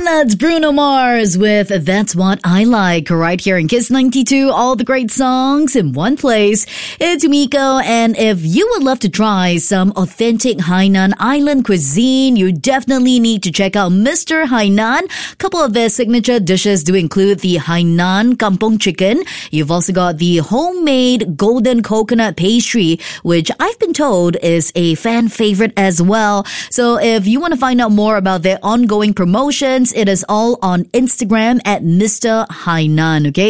That's Bruno Mars with That's What I Like right here in Kiss 92. All the great songs in one place. It's Miko, and if you would love to try some authentic Hainan Island cuisine, you definitely need to check out Mr. Hainan. A couple of their signature dishes do include the Hainan Kampung chicken. You've also got the homemade golden coconut pastry, which I've been told is a fan favorite as well. So if you want to find out more about their ongoing promotions, it is all on Instagram at Mr. Hainan, okay?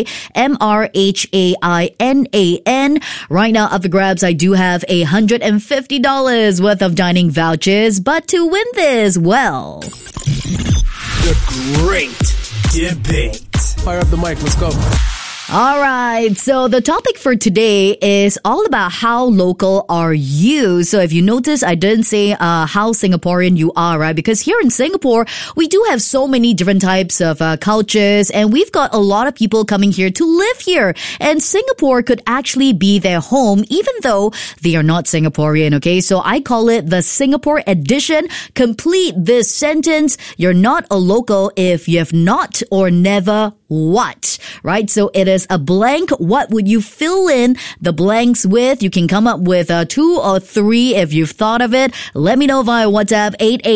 MrHainan. Right now, up for grabs, I do have $150 worth of dining vouchers, but to win this, well... The Great Debate. Fire up the mic, let's go. All right, so the topic for today is all about how local are you. So if you notice, I didn't say how Singaporean you are, right? Because here in Singapore, we do have so many different types of cultures, and we've got a lot of people coming here to live here. And Singapore could actually be their home, even though they are not Singaporean, okay? So I call it the Singapore edition. Complete this sentence. You're not a local if you have not or never what, right? So it is a blank. What would you fill in the blanks with? You can come up with 2 or 3 if you've thought of it. Let me know via WhatsApp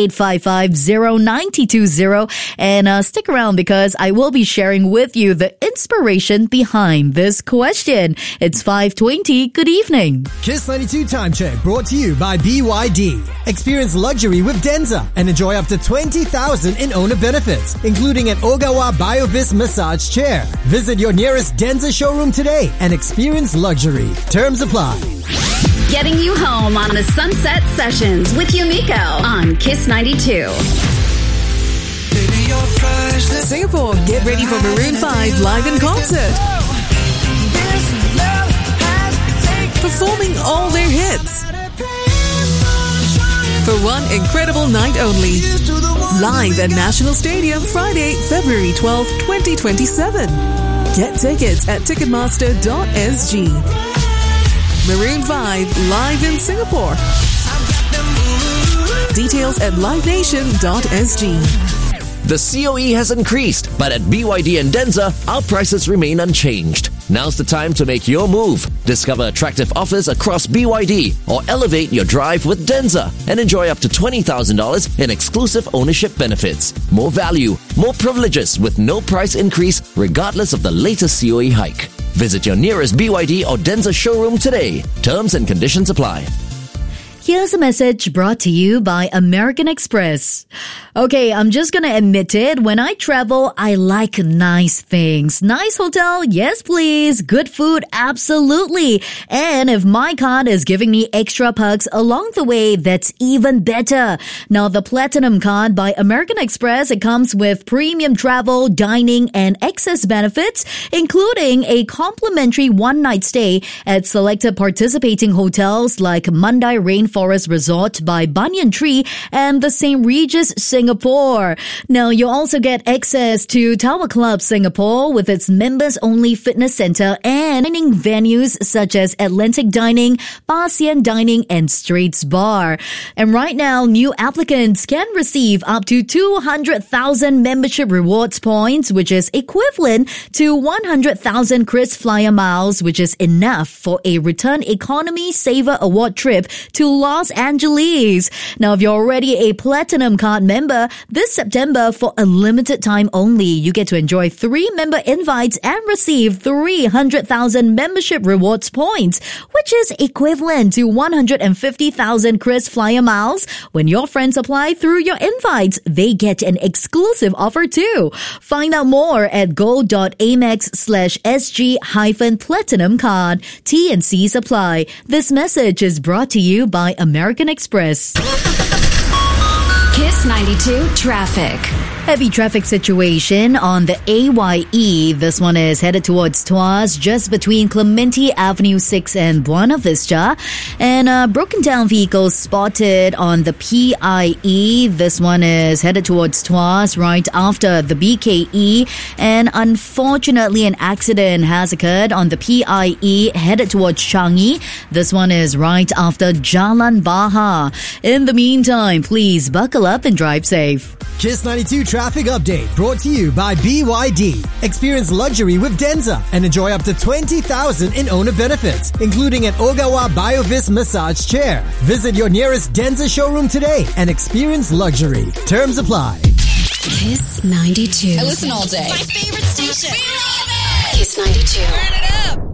88550920, and stick around because I will be sharing with you the inspiration behind this question. It's 5:20. Good evening. Kiss 92 Time Check brought to you by BYD. Experience luxury with Denza and enjoy up to 20,000 in owner benefits, including an Ogawa BioVis massage chair. Visit your nearest Denza showroom today and experience luxury. Terms apply. Getting you home on the Sunset Sessions with Yumiko on Kiss 92. Singapore, get ready for Maroon 5 live in concert. Performing all their hits. For one incredible night only. Live at National Stadium Friday, February 12, 2027. Get tickets at ticketmaster.sg. Maroon 5 live in Singapore. Details at livenation.sg. The COE has increased, but at BYD and Denza, our prices remain unchanged. Now's the time to make your move. Discover attractive offers across BYD or elevate your drive with Denza and enjoy up to $20,000 in exclusive ownership benefits. More value, more privileges with no price increase regardless of the latest COE hike. Visit your nearest BYD or Denza showroom today. Terms and conditions apply. Here's a message brought to you by American Express. Okay, I'm just gonna admit it. When I travel, I like nice things. Nice hotel? Yes, please. Good food? Absolutely. And if my card is giving me extra perks along the way, that's even better. Now, the Platinum Card by American Express, it comes with premium travel, dining, and excess benefits, including a complimentary one-night stay at selected participating hotels like Mandai Rainforest Resort by Banyan Tree and the St. Regis, Singapore. Now, you also get access to Tower Club Singapore with its members-only fitness center and dining venues such as Atlantic Dining, Pasian Dining, and Straits Bar. And right now, new applicants can receive up to 200,000 membership rewards points, which is equivalent to 100,000 KrisFlyer miles, which is enough for a Return Economy Saver Award trip to Los Angeles. Now, if you're already a Platinum Card member, this September, for a limited time only, you get to enjoy 3 member invites and receive 300,000 membership rewards points, which is equivalent to 150,000 KrisFlyer miles. When your friends apply through your invites, they get an exclusive offer too. Find out more at go.amex/SG-Platinum Card. T&Cs apply. This message is brought to you by American Express. Kiss 92 Traffic. Heavy traffic situation on the AYE. This one is headed towards Tuas, just between Clementi Avenue 6 and Buona Vista. And broken down vehicles spotted on the PIE. This one is headed towards Tuas right after the BKE. And unfortunately, an accident has occurred on the PIE headed towards Changi. This one is right after Jalan Bahar. In the meantime, please buckle up and and drive safe. Kiss 92 traffic update brought to you by BYD. Experience luxury with Denza and enjoy up to 20,000 in owner benefits, including an Ogawa BioVis massage chair. Visit your nearest Denza showroom today and experience luxury. Terms apply. Kiss 92. I listen all day. My favorite station. Kiss 92. Turn it up.